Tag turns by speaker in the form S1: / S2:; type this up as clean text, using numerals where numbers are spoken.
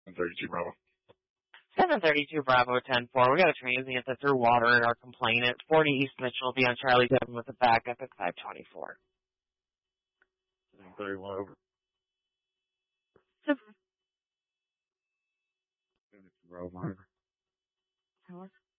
S1: 32 Bravo.
S2: 732 Bravo 10-4. We got a transient that threw water in our complainant. 40 East Mitchell will be on Charlie 7 with a backup at 524.
S1: 31 over.
S2: 7.
S1: Bravo over.
S2: Tower.